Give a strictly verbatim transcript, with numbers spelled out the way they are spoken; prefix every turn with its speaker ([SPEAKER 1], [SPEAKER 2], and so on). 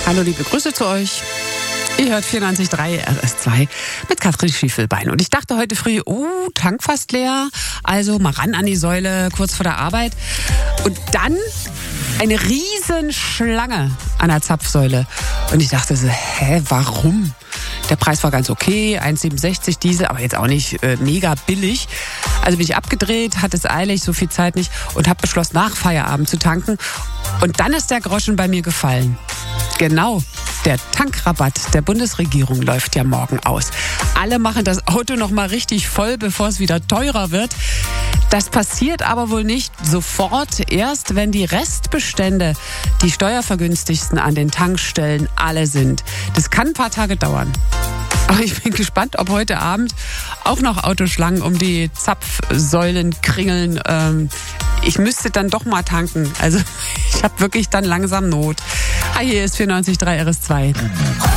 [SPEAKER 1] Hallo, liebe Grüße zu euch. Ihr hört vierundneunzig Komma drei R S zwei mit Katrin Schiefelbein. Und ich dachte heute früh, oh, Tank fast leer. Also mal ran an die Säule, kurz vor der Arbeit. Und dann eine riesen Schlange an der Zapfsäule. Und ich dachte so, hä, warum? Der Preis war ganz okay, eins Komma siebenundsechzig Diesel, aber jetzt auch nicht äh, mega billig. Also bin ich abgedreht, hatte es eilig, so viel Zeit nicht und habe beschlossen, nach Feierabend zu tanken. Und dann ist der Groschen bei mir gefallen. Genau, der Tankrabatt der Bundesregierung läuft ja morgen aus. Alle machen das Auto noch mal richtig voll, bevor es wieder teurer wird. Das passiert aber wohl nicht sofort, erst wenn die Restbestände, die steuervergünstigsten an den Tankstellen, alle sind. Das kann ein paar Tage dauern. Aber ich bin gespannt, ob heute Abend auch noch Autoschlangen um die Zapfsäulen kringeln. Ähm, ich müsste dann doch mal tanken. Also ich habe wirklich dann langsam Not. Ah, hier ist vierundneunzig Komma drei R S zwei.